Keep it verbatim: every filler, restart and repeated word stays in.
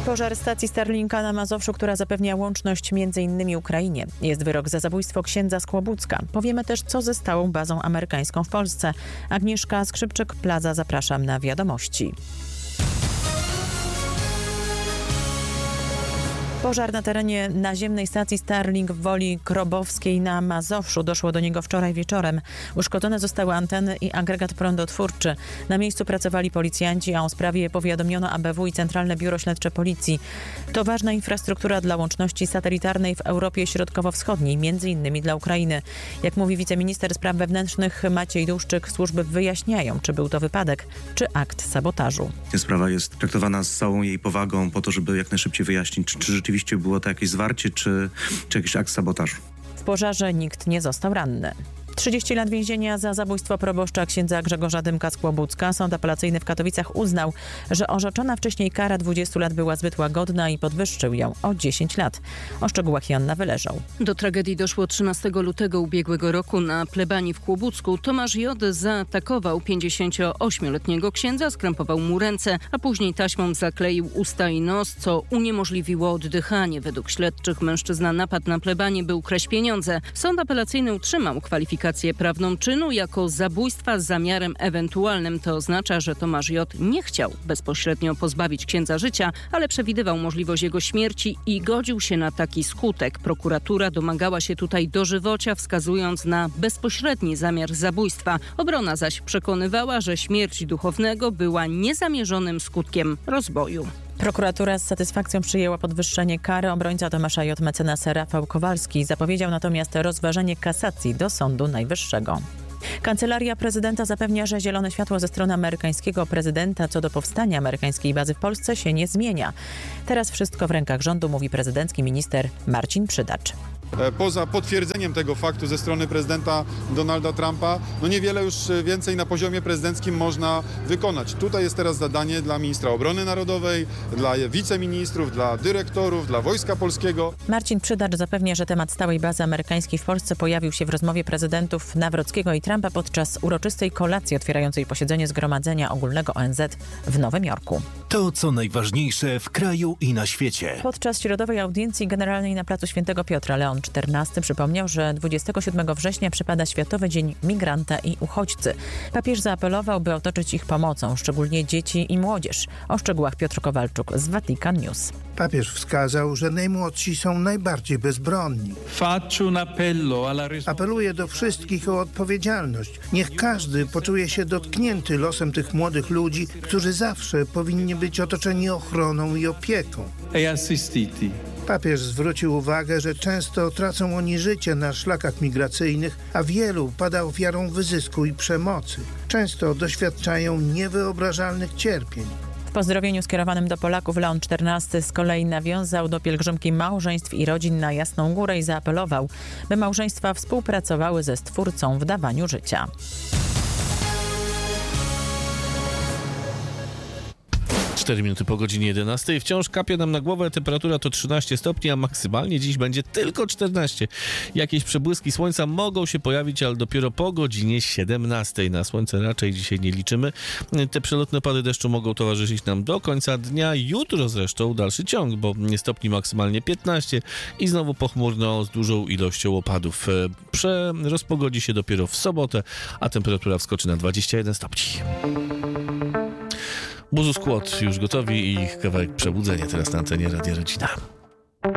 Pożar stacji Starlinka na Mazowszu, która zapewnia łączność między innymi Ukrainie. Jest wyrok za zabójstwo księdza z Kłobucka. Powiemy też, co ze stałą bazą amerykańską w Polsce. Agnieszka Skrzypczyk-Plaza, zapraszam na wiadomości. Pożar na terenie naziemnej stacji Starlink w Woli Krobowskiej na Mazowszu. Doszło do niego wczoraj wieczorem. Uszkodzone zostały anteny i agregat prądotwórczy. Na miejscu pracowali policjanci, a o sprawie powiadomiono A B W i Centralne Biuro Śledcze Policji. To ważna infrastruktura dla łączności satelitarnej w Europie Środkowo-Wschodniej, między innymi dla Ukrainy. Jak mówi wiceminister spraw wewnętrznych Maciej Duszczyk, służby wyjaśniają, czy był to wypadek, czy akt sabotażu. Sprawa jest traktowana z całą jej powagą po to, żeby jak najszybciej wyjaśnić, czy, czy rzeczywiście było to jakieś zwarcie, czy, czy jakiś akt sabotażu. W pożarze nikt nie został ranny. trzydzieści lat więzienia za zabójstwo proboszcza księdza Grzegorza Dymka z Kłobucka. Sąd apelacyjny w Katowicach uznał, że orzeczona wcześniej kara dwudziestu lat była zbyt łagodna i podwyższył ją o dziesięć lat. O szczegółach Joanna Wyleżał. Do tragedii doszło trzynastego lutego ubiegłego roku na plebanii w Kłobucku. Tomasz J. zaatakował pięćdziesięcioośmioletniego księdza, skrępował mu ręce, a później taśmą zakleił usta i nos, co uniemożliwiło oddychanie. Według śledczych mężczyzna napadł na plebanię, by ukraść pieniądze. Sąd apelacyjny utrzymał kwalifikację prawną czynu jako zabójstwa z zamiarem ewentualnym. To oznacza, że Tomasz J. nie chciał bezpośrednio pozbawić księdza życia, ale przewidywał możliwość jego śmierci i godził się na taki skutek. Prokuratura domagała się tutaj dożywocia, wskazując na bezpośredni zamiar zabójstwa. Obrona zaś przekonywała, że śmierć duchownego była niezamierzonym skutkiem rozboju. Prokuratura z satysfakcją przyjęła podwyższenie kary. Obrońca Tomasza J. mecenas Rafał Kowalski zapowiedział natomiast rozważenie kasacji do Sądu Najwyższego. Kancelaria prezydenta zapewnia, że zielone światło ze strony amerykańskiego prezydenta co do powstania amerykańskiej bazy w Polsce się nie zmienia. Teraz wszystko w rękach rządu, mówi prezydencki minister Marcin Przydacz. Poza potwierdzeniem tego faktu ze strony prezydenta Donalda Trumpa, no niewiele już więcej na poziomie prezydenckim można wykonać. Tutaj jest teraz zadanie dla ministra obrony narodowej, dla wiceministrów, dla dyrektorów, dla Wojska Polskiego. Marcin Przydacz zapewnia, że temat stałej bazy amerykańskiej w Polsce pojawił się w rozmowie prezydentów Nawrockiego i Trumpa podczas uroczystej kolacji otwierającej posiedzenie Zgromadzenia Ogólnego O N Z w Nowym Jorku. To, co najważniejsze w kraju i na świecie. Podczas środowej audiencji generalnej na placu Świętego Piotra Leon czternasty przypomniał, że dwudziestego siódmego września przypada Światowy Dzień Migranta i Uchodźcy. Papież zaapelował, by otoczyć ich pomocą, szczególnie dzieci i młodzież. O szczegółach Piotr Kowalczuk z Vatican News. Papież wskazał, że najmłodsi są najbardziej bezbronni. Apeluję do wszystkich o odpowiedzialność. Niech każdy poczuje się dotknięty losem tych młodych ludzi, którzy zawsze powinni być otoczeni ochroną i opieką. Papież zwrócił uwagę, że często tracą oni życie na szlakach migracyjnych, a wielu pada ofiarą wyzysku i przemocy. Często doświadczają niewyobrażalnych cierpień. W pozdrowieniu skierowanym do Polaków Leon czternasty z kolei nawiązał do pielgrzymki małżeństw i rodzin na Jasną Górę i zaapelował, by małżeństwa współpracowały ze Stwórcą w dawaniu życia. cztery minuty po godzinie jedenastej. Wciąż kapie nam na głowę, temperatura to trzynaście stopni, a maksymalnie dziś będzie tylko czternaście. Jakieś przebłyski słońca mogą się pojawić, ale dopiero po godzinie siedemnastej. Na słońce raczej dzisiaj nie liczymy. Te przelotne opady deszczu mogą towarzyszyć nam do końca dnia. Jutro zresztą dalszy ciąg, bo stopni maksymalnie piętnaście i znowu pochmurno z dużą ilością opadów. Prze rozpogodzi się dopiero w sobotę, a temperatura wskoczy na dwadzieścia jeden stopni. Buzu Skłot już gotowi i kawałek Przebudzenia teraz na antenie Radia Rodzina.